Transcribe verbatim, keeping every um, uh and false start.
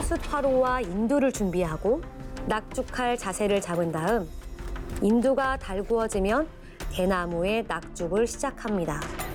숯화로와 인두를 준비하고 낙죽할 자세를 잡은 다음 인두가 달구어지면 대나무에 낙죽을 시작합니다.